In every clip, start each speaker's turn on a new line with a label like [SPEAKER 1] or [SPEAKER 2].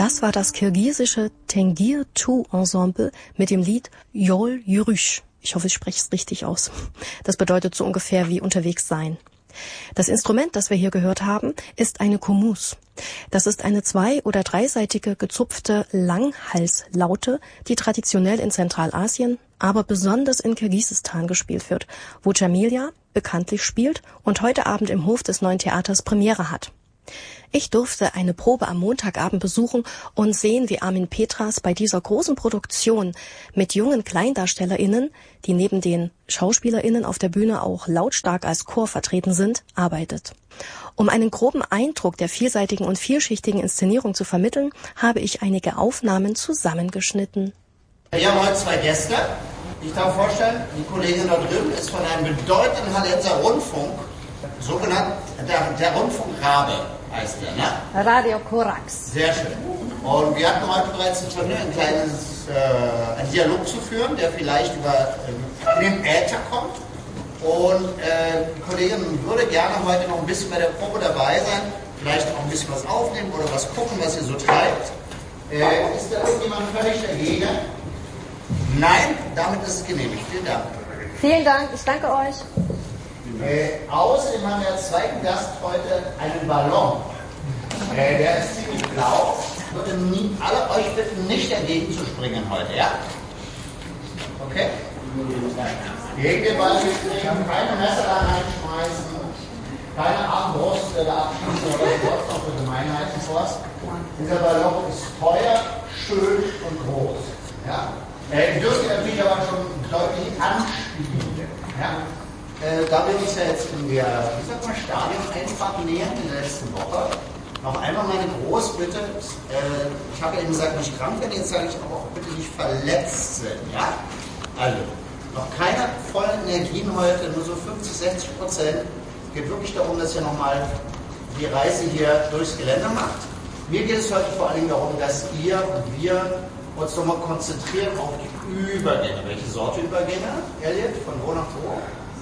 [SPEAKER 1] Das war das kirgisische Tengir Tu Ensemble mit dem Lied Yol Yürüyüş. Ich hoffe, ich spreche es richtig aus. Das bedeutet so ungefähr wie unterwegs sein. Das Instrument, das wir hier gehört haben, ist eine Kumus. Das ist eine 2- oder 3-seitige gezupfte Langhalslaute, die traditionell in Zentralasien, aber besonders in Kirgisistan gespielt wird, wo Djamilya bekanntlich spielt und heute Abend im Hof des Neuen Theaters Premiere hat. Ich durfte eine Probe am Montagabend besuchen und sehen, wie Armin Petras bei dieser großen Produktion mit jungen KleindarstellerInnen, die neben den SchauspielerInnen auf der Bühne auch lautstark als Chor vertreten sind, arbeitet. Um einen groben Eindruck der vielseitigen und vielschichtigen Inszenierung zu vermitteln, habe ich einige Aufnahmen zusammengeschnitten.
[SPEAKER 2] Wir haben heute 2 Gäste. Ich darf vorstellen, die Kollegin da drüben ist von einem bedeutenden Hallenser Rundfunk, sogenannt der Rundfunkrabe heißt der, ne?
[SPEAKER 3] Radio Korax.
[SPEAKER 2] Sehr schön. Und wir hatten heute bereits das Vergnügen, einen Dialog zu führen, der vielleicht in den Äther kommt. Und die Kollegin würde gerne heute noch ein bisschen bei der Probe dabei sein, vielleicht auch ein bisschen was aufnehmen oder was gucken, was ihr so treibt. Ist da irgendjemand völlig dagegen? Nein, damit ist es genehmigt. Vielen Dank.
[SPEAKER 3] Vielen Dank, ich danke euch.
[SPEAKER 2] Außerdem haben wir als zweiten Gast heute einen Ballon. Der ist ziemlich blau. Ich würde alle euch bitten, nicht dagegen zu springen heute, ja? Okay? Gegen den Ball springen, keine Messer da reinschmeißen, keine Armbrust da abschießen oder sonst noch für Gemeinheiten vorst. Dieser Ballon ist teuer, schön und groß. Ja? Ihr dürft ihn natürlich aber schon deutlich anspielen. Ja? Da wir uns ja jetzt in der Stadioneinfahrt nähern, in der letzten Woche, noch einmal meine Großbitte, ich habe ja eben gesagt, nicht krank werden, jetzt sage ich aber auch bitte nicht verletzt sind. Ja? Also, noch keine vollen Energien heute, nur so 50-60%. Es geht wirklich darum, dass ihr nochmal die Reise hier durchs Gelände macht. Mir geht es heute vor allen Dingen darum, dass ihr und wir uns nochmal konzentrieren auf die Übergänge. Welche Sorte Übergänge, Elliot? Von wo nach wo?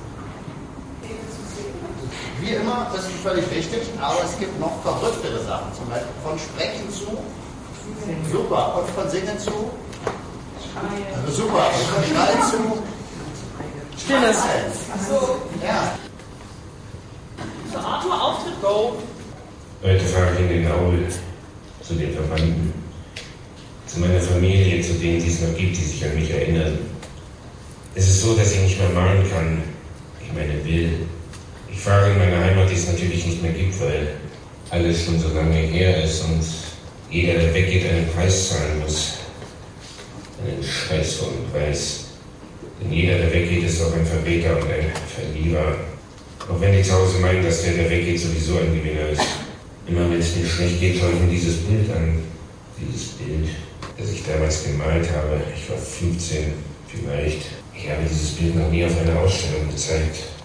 [SPEAKER 2] Wie immer, das ist völlig richtig, aber es gibt noch verrücktere Sachen, zum Beispiel von Sprechen zu, super, und von Singen zu, also super, und von Schreien zu,
[SPEAKER 4] Stilles.
[SPEAKER 2] Achso, ja.
[SPEAKER 4] So, Arthur, Auftritt, go!
[SPEAKER 5] Heute fahre ich in den Aul zu den Verwandten, zu meiner Familie, zu denen, die es noch gibt, die sich an mich erinnern. Es ist so, dass ich nicht mehr malen kann, ich meine will. Ich fahre in meine Heimat, die es natürlich nicht mehr gibt, weil alles schon so lange her ist und jeder, der weggeht, einen Preis zahlen muss. Einen scheißvollen Preis. Denn jeder, der weggeht, ist auch ein Verräter und ein Verlierer. Auch wenn die zu Hause meinen, dass der weggeht, sowieso ein Gewinner ist. Immer wenn es mir schlecht geht, schaue ich mir dieses Bild an. Dieses Bild, das ich damals gemalt habe. Ich war 15 vielleicht. Ich habe dieses Bild noch nie auf einer Ausstellung gezeigt.